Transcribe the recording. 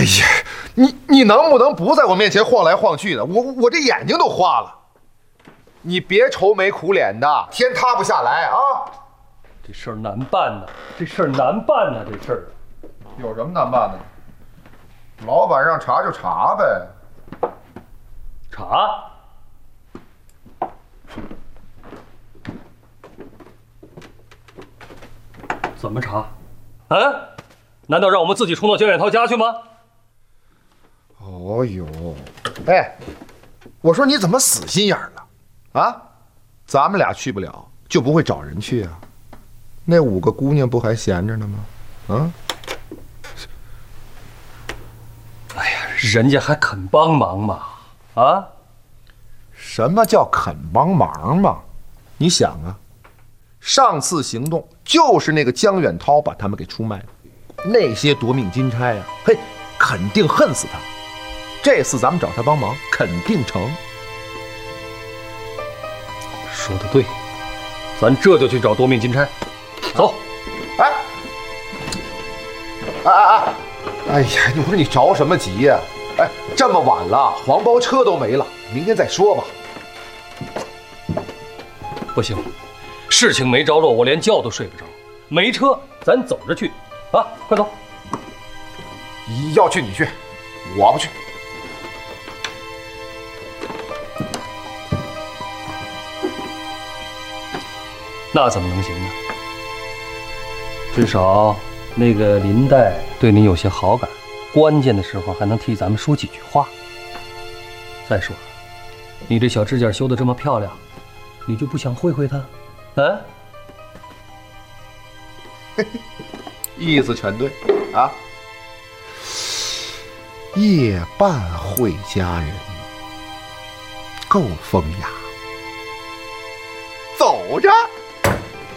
呀，你能不能不在我面前晃来晃去的？我这眼睛都花了。你别愁眉苦脸的，天塌不下来啊！ 这事儿难办呐，这事儿难办呐，这事儿有什么难办的？老板让查就查呗。 查？怎么查？啊？难道让我们自己冲到焦远涛家去吗？ 哦呦，哎，我说你怎么死心眼了？啊，咱们俩去不了，就不会找人去啊？那5个姑娘不还闲着呢吗？啊？ 哎呀，人家还肯帮忙嘛？啊？ 什么叫肯帮忙嘛？你想啊，上次行动就是那个江远涛把他们给出卖的，那些夺命金钗啊，嘿，肯定恨死他。这次咱们找他帮忙，肯定成。 说得对，咱这就去找夺命金钗。走。 哎呀，你说你着什么急呀？哎，这么晚了，黄包车都没了，明天再说吧。 不行，事情没着落，我连觉都睡不着。没车，咱走着去。啊，快走！ 要去你去，我不去。 那怎么能行呢？至少那个林黛对你有些好感，关键的时候还能替咱们说几句话。再说了，你这小指甲修得这么漂亮，你就不想会会她？啊？ 意思全对啊！夜半会佳人，够风雅。走着。